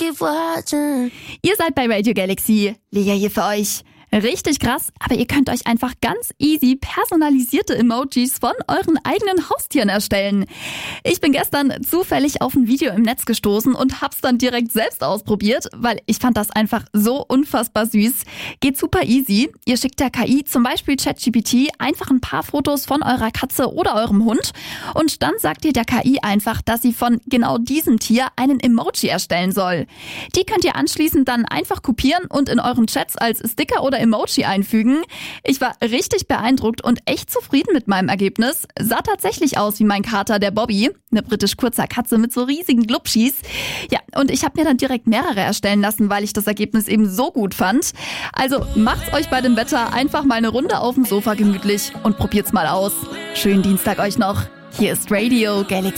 keep watching. Ihr seid bei Radio Galaxy. Lea hier für euch. Richtig krass, aber ihr könnt euch einfach ganz easy personalisierte Emojis von euren eigenen Haustieren erstellen. Ich bin gestern zufällig auf ein Video im Netz gestoßen und hab's dann direkt selbst ausprobiert, weil ich fand das einfach so unfassbar süß. Geht super easy. Ihr schickt der KI, zum Beispiel ChatGPT, einfach ein paar Fotos von eurer Katze oder eurem Hund und dann sagt ihr der KI einfach, dass sie von genau diesem Tier einen Emoji erstellen soll. Die könnt ihr anschließend dann einfach kopieren und in euren Chats als Sticker oder Emoji einfügen. Ich war richtig beeindruckt und echt zufrieden mit meinem Ergebnis. Sah tatsächlich aus wie mein Kater, der Bobby. Eine britisch-kurzer Katze mit so riesigen Glubschis. Ja, und ich habe mir dann direkt mehrere erstellen lassen, weil ich das Ergebnis eben so gut fand. Also macht's euch bei dem Wetter einfach mal eine Runde auf dem Sofa gemütlich und probiert's mal aus. Schönen Dienstag euch noch. Hier ist Radio Galaxy.